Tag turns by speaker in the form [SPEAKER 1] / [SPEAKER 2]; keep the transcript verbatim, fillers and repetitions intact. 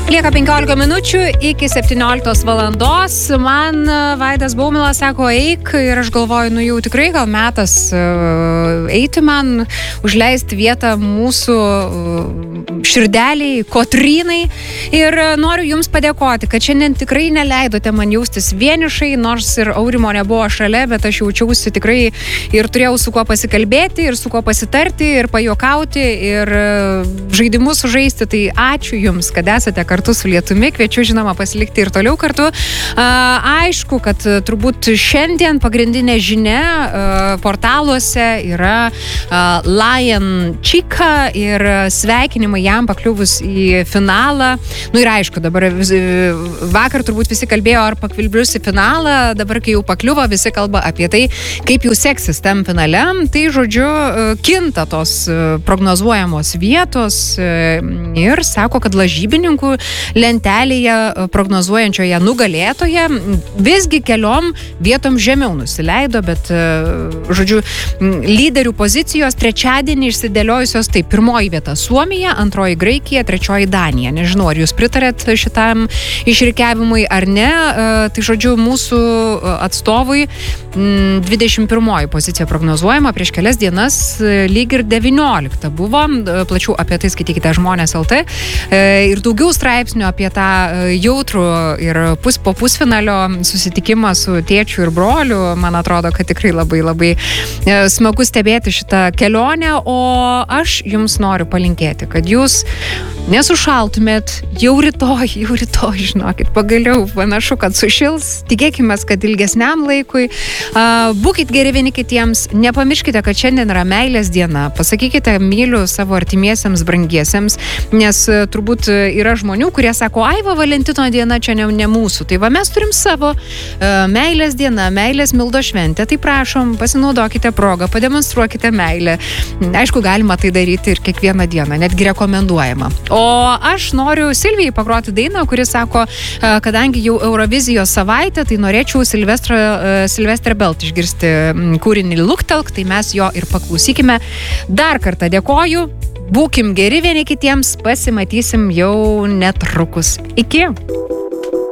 [SPEAKER 1] Lieka penkiolika minučių iki septynioliktos valandos. Man Vaidas Baumilas sako, eik, ir aš galvoju, nu jau tikrai gal metas eiti man, užleisti vietą mūsų širdeliai, Kotrynai. Ir noriu Jums padėkoti, kad šiandien tikrai neleidote man jaustis vienišai, nors ir Aurimo nebuvo šalia, bet aš jaučiausi tikrai ir turėjau su kuo pasikalbėti, ir su kuo pasitarti, ir pajokauti, ir žaidimus sužaisti. Tai ačiū Jums, kad esate kartu su Lietumi. Kviečiu, žinoma, pasilikti ir toliau kartu. Aišku, kad turbūt šiandien pagrindinė žinia portaluose yra Lion Chika ir sveikinimai jam pakliuvus į finalą. Nu ir aišku, dabar vakar turbūt visi kalbėjo, ar pakvilbrius į finalą. Dabar, kai jau pakliuvo, visi kalba apie tai, kaip jau seksis tam finale. Tai, žodžiu, kinta tos prognozuojamos vietos ir sako, kad lažybininkų lentelėje prognozuojančioje nugalėtoje visgi keliom vietom žemiau nusileido, bet, žodžiu, lyderių pozicijos trečiadienį išsidėliojusios tai pirmoji vieta Suomija, antroji Graikija, trečioji Danija. Nežinau, ar jūs pritarėt šitam išrikiavimui ar ne. Tai, žodžiu, mūsų atstovui dvidešimt pirmoji pozicija prognozuojama, prieš kelias dienas lyg ir devyniolikta buvo. Plačiau apie tai skaitykite Žmonės L T. Ir daugiau straipsnių apie tą jautrų ir pus, po pusfinalio susitikimą su tėčiu ir broliu. Man atrodo, kad tikrai labai labai smagu stebėti šitą kelionę, o aš Jums noriu palinkėti, kad Jūs nesušaltumėt jau rytoj, jau rytoj, žinokit, pagaliau panašu, kad sušils. Tikėkime, kad ilgesniam laikui. Būkit geri vieni kitiems, nepamirškite, kad šiandien yra meilės diena. Pasakykite myliu savo artimiesiems, brangiesiems, nes turbūt yra žmonių, kurie sako, ai va, Valentino diena čia ne, ne mūsų. Tai va, mes turim savo meilės dieną, meilės mildo šventę. Tai prašom, pasinaudokite progą, pademonstruokite meilę. Aišku, galima tai daryti ir kiekvieną dieną, netgi rekomenduojama. O aš noriu Silvijai pagroti dainą, kuris sako, kadangi jau Eurovizijos savaitė, tai norėčiau Silvestrą Belt išgirsti kūrinį Luktelk, tai mes jo ir paklausykime. Dar kartą dėkoju, būkim geri vieni kitiems, pasimatysim jau netrukus. Iki!